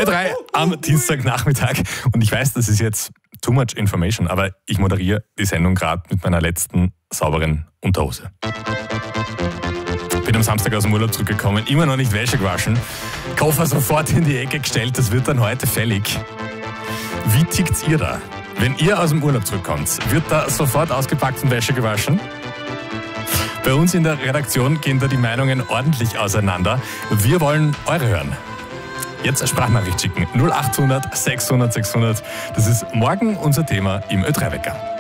Ö3 am Dienstagnachmittag. Und ich weiß, das ist jetzt too much information, aber ich moderiere die Sendung gerade mit meiner letzten sauberen Unterhose. Bin am Samstag aus dem Urlaub zurückgekommen, immer noch nicht Wäsche gewaschen, Koffer sofort in die Ecke gestellt, das wird dann heute fällig. Wie tickt's ihr da? Wenn ihr aus dem Urlaub zurückkommt, wird da sofort ausgepackt und Wäsche gewaschen? Bei uns in der Redaktion gehen da die Meinungen ordentlich auseinander. Wir wollen eure hören. Jetzt eine Sprachnachricht schicken. 0800 600 600. Das ist morgen unser Thema im Ö3-Wecker.